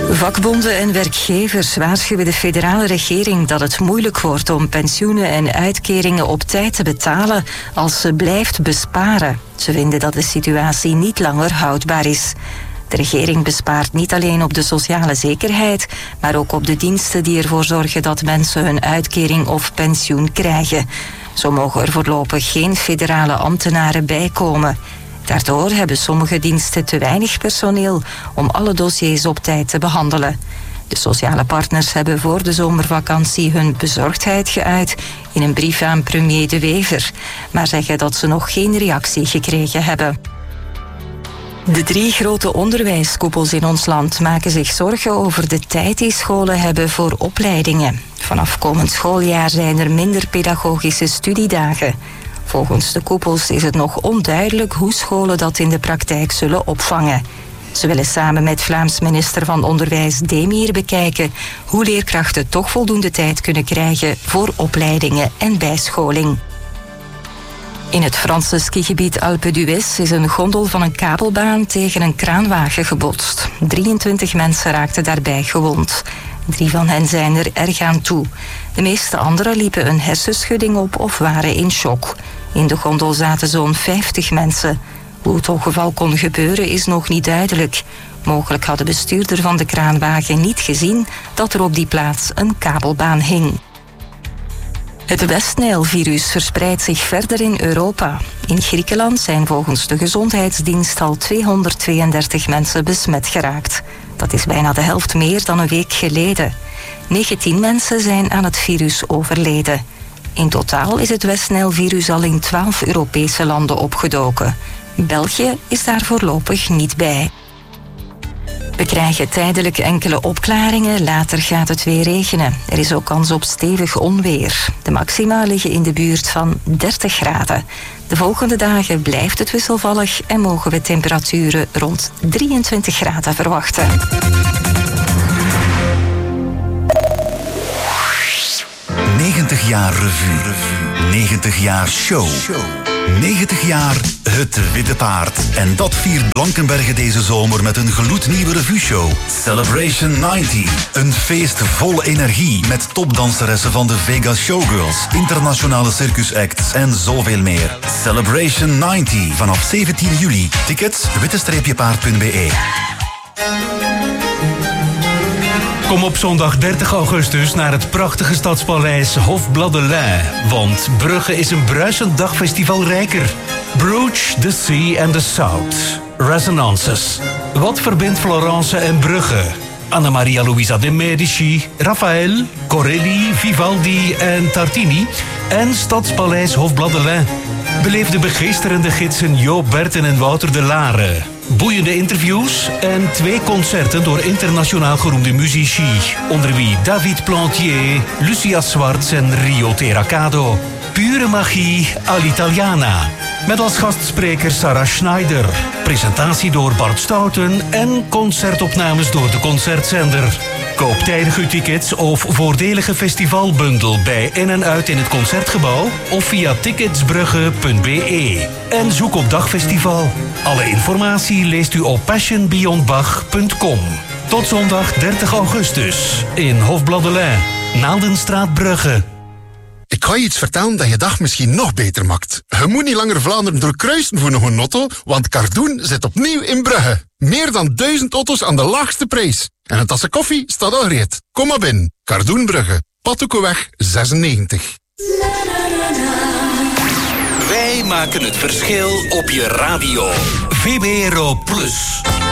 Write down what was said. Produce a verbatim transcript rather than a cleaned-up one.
Vakbonden en werkgevers waarschuwen de federale regering dat het moeilijk wordt om pensioenen en uitkeringen op tijd te betalen als ze blijft besparen. Ze vinden dat de situatie niet langer houdbaar is. De regering bespaart niet alleen op de sociale zekerheid, maar ook op de diensten die ervoor zorgen dat mensen hun uitkering of pensioen krijgen. Zo mogen er voorlopig geen federale ambtenaren bijkomen. Daardoor hebben sommige diensten te weinig personeel om alle dossiers op tijd te behandelen. De sociale partners hebben voor de zomervakantie hun bezorgdheid geuit in een brief aan premier De Wever, maar zeggen dat ze nog geen reactie gekregen hebben. De drie grote onderwijskoepels in ons land maken zich zorgen over de tijd die scholen hebben voor opleidingen. Vanaf komend schooljaar zijn er minder pedagogische studiedagen. Volgens de koepels is het nog onduidelijk hoe scholen dat in de praktijk zullen opvangen. Ze willen samen met Vlaams minister van Onderwijs Demir bekijken hoe leerkrachten toch voldoende tijd kunnen krijgen voor opleidingen en bijscholing. In het Franse skigebied Alpe d'Huez is een gondel van een kabelbaan tegen een kraanwagen gebotst. drieëntwintig mensen raakten daarbij gewond. Drie van hen zijn er erg aan toe. De meeste anderen liepen een hersenschudding op of waren in shock. In de gondel zaten zo'n vijftig mensen. Hoe het ongeval kon gebeuren is nog niet duidelijk. Mogelijk had de bestuurder van de kraanwagen niet gezien dat er op die plaats een kabelbaan hing. Het West-Nijl-virus verspreidt zich verder in Europa. In Griekenland zijn volgens de gezondheidsdienst al tweehonderdtweeëndertig mensen besmet geraakt. Dat is bijna de helft meer dan een week geleden. negentien mensen zijn aan het virus overleden. In totaal is het West-Nijl-virus al in twaalf Europese landen opgedoken. België is daar voorlopig niet bij. We krijgen tijdelijk enkele opklaringen, later gaat het weer regenen. Er is ook kans op stevig onweer. De maxima liggen in de buurt van dertig graden. De volgende dagen blijft het wisselvallig en mogen we temperaturen rond drieëntwintig graden verwachten. negentig jaar revue. negentig jaar show. negentig jaar Het Witte Paard. En dat viert Blankenberge deze zomer met een gloednieuwe revue-show. Celebration negentig. Een feest vol energie met topdanseressen van de Vegas Showgirls, internationale circusacts en zoveel meer. Celebration negentig. Vanaf zeventien juli. Tickets witte paard punt be. Kom op zondag dertig augustus naar het prachtige stadspaleis Hofbladelijn. Want Brugge is een bruisend dagfestival rijker. Bruges, the Sea and the South. Resonances. Wat verbindt Florence en Brugge? Anna Maria Luisa de Medici, Raphaël, Corelli, Vivaldi en Tartini. En Stadspaleis Hofbladelijn. Beleef de begeesterende gidsen Joop Berten en Wouter de Lare. Boeiende interviews en twee concerten door internationaal geroemde muzici. Onder wie David Plantier, Lucia Swartz en Rio Terracado. Pure magie all'italiana. Met als gastspreker Sarah Schneider. Presentatie door Bart Stouten en concertopnames door de Concertzender. Koop tijdig uw tickets of voordelige festivalbundel bij In en Uit in het Concertgebouw of via ticketsbrugge punt be. En zoek op Dagfestival. Alle informatie leest u op passion beyond bach punt com. Tot zondag dertig augustus in Hofbladelijn, Naaldenstraat Brugge. Ik ga je iets vertellen dat je dag misschien nog beter maakt. Je moet niet langer Vlaanderen doorkruisen voor nog een auto, want Cardoen zit opnieuw in Brugge. Meer dan duizend auto's aan de laagste prijs. En een tasse koffie staat al gereed. Kom maar binnen. Cardoen Brugge. Pathoekeweg zesennegentig. Wij maken het verschil op je radio. V B R O Plus.